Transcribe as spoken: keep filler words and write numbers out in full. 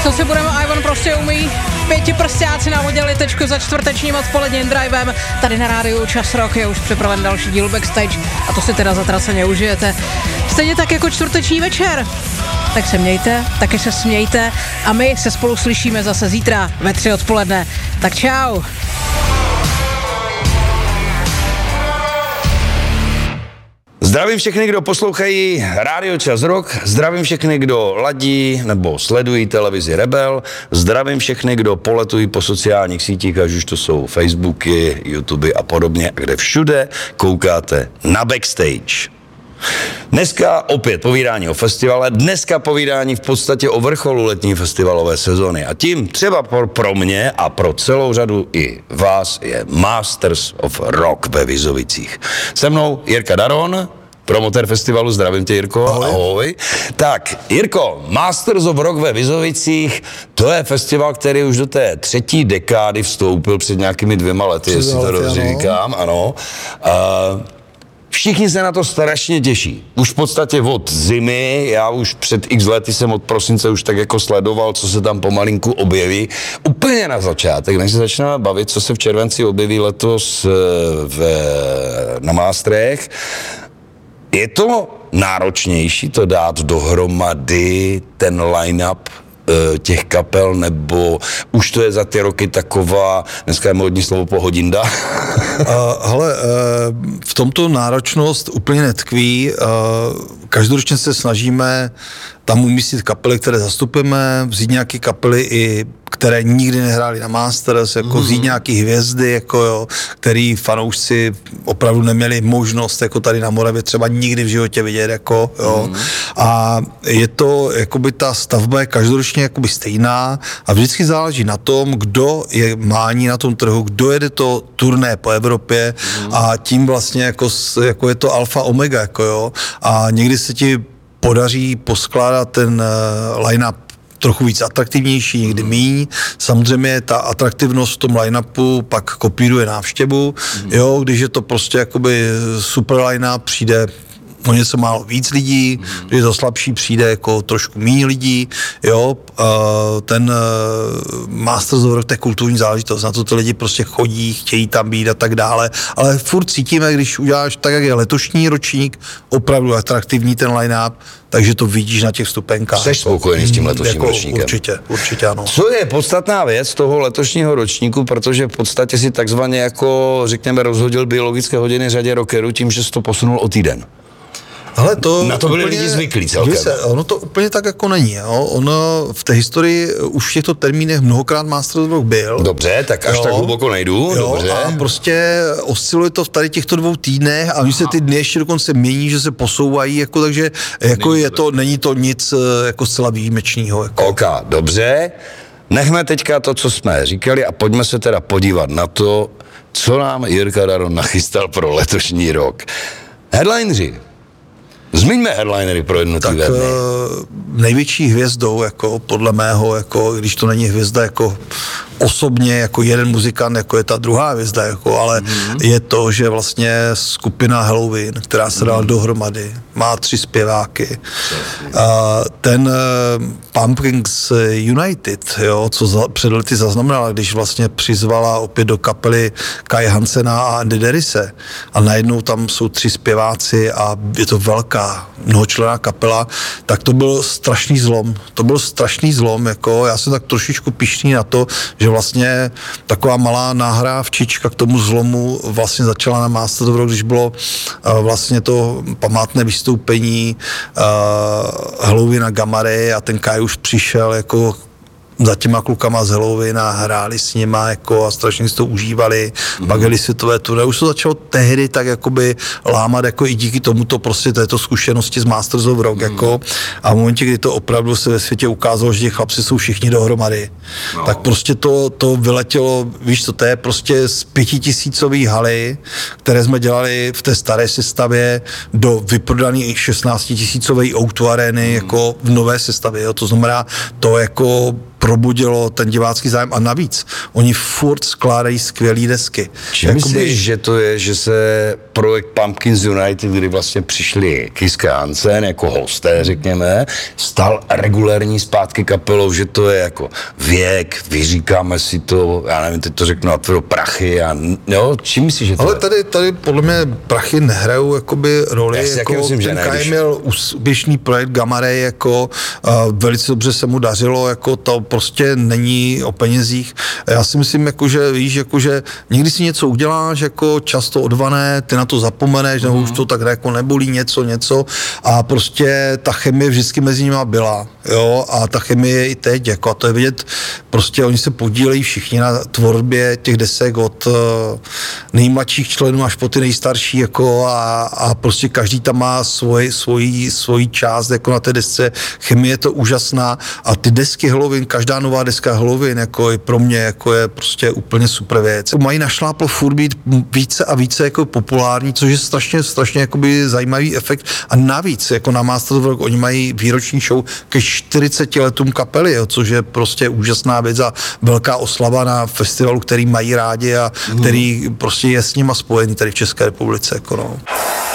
Co si budeme, Ivan prostě umí. Pětiprstáci navodili tečku za čtvrtečním odpoledním drivem. Tady na rádiu Čas Rock je už připraven další díl Backstage a to si teda zatraceně užijete. Stejně tak jako čtvrteční večer. Tak se mějte, taky se smějte a my se spolu slyšíme zase zítra ve tři odpoledne. Tak čau. Zdravím všechny, kdo poslouchají Rádio Čas Rock, zdravím všechny, kdo ladí nebo sledují televizi Rebel, zdravím všechny, kdo poletují po sociálních sítích, až už to jsou Facebooky, YouTube a podobně, kde všude koukáte na Backstage. Dneska opět povídání o festivale, dneska povídání v podstatě o vrcholu letní festivalové sezony a tím třeba pro, pro mě a pro celou řadu i vás je Masters of Rock ve Vizovicích. Se mnou Jirka Daron, promotér festivalu, zdravím tě, Jirko. Ahoj. Ahoj. Tak, Jirko, Masters of Rock ve Vizovicích, to je festival, který už do té třetí dekády vstoupil před nějakými dvěma lety, jestli to dobře říkám, ano. Uh, Všichni se na to strašně těší. Už v podstatě od zimy, já už před x lety jsem od prosince už tak jako sledoval, co se tam pomalinku objeví. Úplně na začátek, než se začneme bavit, co se v červenci objeví letos v, na Mástrech. Je to náročnější to dát dohromady ten line-up těch kapel, nebo už to je za ty roky taková, dneska je módní slovo pohodinda? uh, hele, uh, v tomto náročnost úplně netkví. Uh, každoročně se snažíme tam umístit kapely, které zastupujeme, vzít nějaké kapely, i které nikdy nehrály na Masters, jako mm. vzít nějaké hvězdy, jako jo, který fanoušci opravdu neměli možnost jako tady na Moravě třeba nikdy v životě vidět, jako jo. Mm. A je to, jakoby ta stavba je každoročně jakoby stejná a vždycky záleží na tom, kdo je mání na tom trhu, kdo jede to turné po Evropě mm. a tím vlastně jako, jako je to alfa omega, jako jo. A někdy se ti podaří poskládat ten uh, line-up trochu víc atraktivnější, někdy míň. Samozřejmě ta atraktivnost v tom line-upu pak kopíruje návštěvu. Mm. Jo, když je to prostě jakoby super line-up, přijde o něco málo víc lidí, mm. když je to slabší, přijde jako trošku méně lidí, jo, uh, ten uh, Masters of Rock, to je kulturní záležitost, na to ty lidi prostě chodí, chtějí tam být a tak dále, ale furt cítíme, když uděláš tak, jak je letošní ročník, opravdu atraktivní ten line-up, takže to vidíš na těch vstupenkách. Jsi spokojený s tím letošním jako ročníkem? Určitě, určitě ano. Co je podstatná věc toho letošního ročníku, protože v podstatě si takzvaně jako, řekněme, rozhodil biologické hodiny řadě rockerů tím, že jsi to posunul o týden. Hele, to na to byli úplně, lidi zvyklí celkem. Se, ono to úplně tak jako není. Jo? Ono v té historii už v těchto termínech mnohokrát Masters of Rock byl. Dobře, tak až jo. tak hluboko nejdu. Jo, dobře. A prostě osciluje to v tady těchto dvou týdnech a oni se ty dny ještě dokonce mění, že se posouvají, jako, takže jako je to, není to nic jako zcela výjimečného. Jako. OK, dobře. Nechme teďka to, co jsme říkali a pojďme se teda podívat na to, co nám Jirka Daron nachystal pro letošní rok. Headlineři. Zmiňme headlinery pro jednotlivé tak dny. Uh, největší hvězdou, jako podle mého, jako, když to není hvězda jako osobně, jako jeden muzikant, jako je ta druhá hvězda, jako, ale mm-hmm. je to, že vlastně skupina Halloween, která se dala mm-hmm. dohromady, má tři zpěváky. Uh, ten uh, Pumpkins United, jo, co za, před lety zaznamenala, když vlastně přizvala opět do kapely Kai Hansena a Andy Derise a najednou tam jsou tři zpěváci a je to velká mnohočlenná kapela, tak to byl strašný zlom. To byl strašný zlom, jako já jsem tak trošičku pyšný na to, že vlastně taková malá náhrávčička k tomu zlomu vlastně začala na Masters of Rock, když bylo uh, vlastně to památné vystoupení uh, Halloween a Gamary a ten Kai už přišel jako za těma klukama z Halloween a hráli s nima jako a strašně si to užívali, mm. pak jeli světové turné. Už to začalo tehdy tak jakoby lámat jako i díky tomuto prostě této zkušenosti z Masters of Rock mm. jako a v momentě, kdy to opravdu se ve světě ukázalo, že ti chlapci jsou všichni dohromady, no. tak prostě to, to vyletělo, víš co, to je prostě z pětitisícový haly, které jsme dělali v té staré sestavě do vyprodaný šestnáctitisícové ó dva arény mm. jako v nové sestavě, jo. To znamená, to jako probudilo ten divácký zájem a navíc oni furt skládají skvělý desky. Čím myslíš, že to je, že se projekt Pumpkins United, kdy vlastně přišli Kiske Hansen jako hosté, řekněme, stal regulérní zpátky kapelou, že to je jako věk, vyříkáme si to, já nevím, teď to řeknu na tvoje prachy a jo, čím myslíš, že to ale je? tady, tady podle mě prachy nehrajou jakoby roli, Já jako myslím, ten ne, Kai když... měl úspěšný projekt Gamma Ray, jako uh, velice dobře se mu dařilo, jako to prostě není o penězích. Já si myslím, jako, že víš, jako, že někdy si něco uděláš, jako často odvané, ty na to zapomeneš, nebo mm. už to tak jako nebolí něco, něco a prostě ta chemie vždycky mezi nimi byla, jo, a ta chemie je i teď, jako a to je vidět, prostě oni se podílejí všichni na tvorbě těch desek od uh, nejmladších členů až po ty nejstarší, jako a, a prostě každý tam má svoji, svoji, svoji část, jako na té desce, chemie je to úžasná a ty desky Halloween, každá nová deska Halloween, jako i pro mě, jako je prostě úplně super věc. Mají našláplo furt být více a více jako populární, což je strašně, strašně jakoby zajímavý efekt a navíc, jako na Masters of Rock, oni mají výroční show ke čtyřiceti letům kapely, jo, což je prostě úžasná věc a velká oslava na festivalu, který mají rádi a který prostě je s nima spojený tady v České republice, jako no.